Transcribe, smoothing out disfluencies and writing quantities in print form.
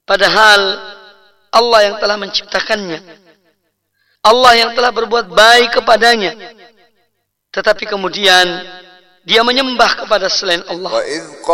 Padahal Allah yang telah menciptakannya, Allah yang telah berbuat baik kepadanya, tetapi kemudian dia menyembah kepada selain Allah.